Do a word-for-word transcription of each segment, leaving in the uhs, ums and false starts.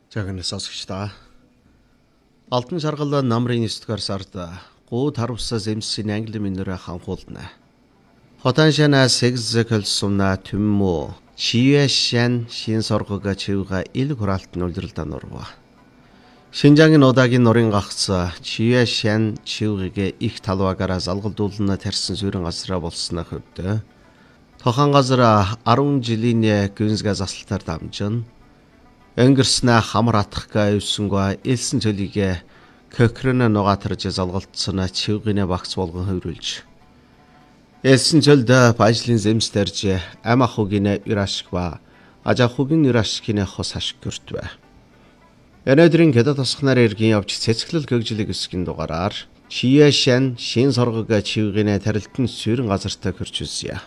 Жагнаас сонсогчдаа Алтан жаргал намрын нэстгээр сард гууд харавсаа зэмсийн англи минерэ ханхуулна. Хотан шана сегз көлсумна түммө чиэшэн шин соргога чивга ил хураалтын улиралда нурва. Шинжаагийн удаагийн нурын гагц чиэшэн чивгэгээ их талваагаараа залгалдуулна тарьсан сүрэн газраа болсноо хөвдөө. Тохон газар арван жилийн гүнзга засалтаар дамжин өнгөрснө хамар атхга өвсөнгөө элсэн цөлигэ көкрөнө нугатарж залгалтсан чивгэнэ багц болгон хөврүүлж элсэн цөлд бажлын зэмстэрж ам ахугинэ ирашгва ажахугин ирашгинэ хос ашгүртвэ. Өнөөдрийн гэдэ тосхнаар иргэн явж цэцгэлэл гөгжлөг өсгөн дугаараар чиэшэн шин соргог чивгэнэ тарилтын сүрэн газартаа хөрч үзье.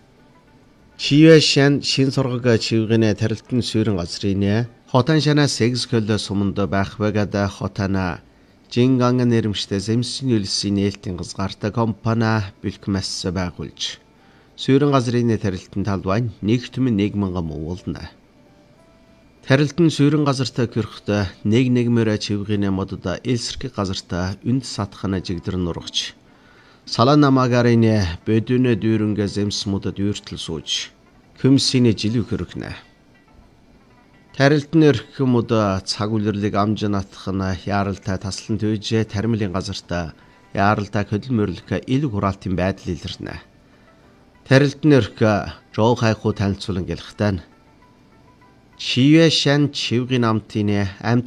Чиэшэн шин соргог чивгэнэ тарилтын сүрэн газрын хотан шана сегз көлөө суманд байх багада хотана жинганг нэрмжтэй зэмсийн үлсийн нээлтийн газгаартай компани бэлкмэс байгуулж сүрэн газрын тарилтын талбай нэгтмэн нэг мянган уулна. Тарилтын сүрэн газартаа гэрхтээ нэг нэгмээр чивгэнэ модод элсэрхий газартаа үнд сатхана жигдэр нургч саланамагарын бөдөнө дүүрэнгэ зэмс модод юуртал сууж хүмсийн жилүү хөргнэ. Тарилтны өрхөмөд цаг үлрэлийг амжин атхна яаралтай таслан түйж тармилын газартаа яаралтай хөдөлмөрлөх ил хураалтын байдал илэрнэ. Тарилтны өрхө жоо хайхуу танилцуулан гэлхтэн чиэшэн чивгийн амтын амт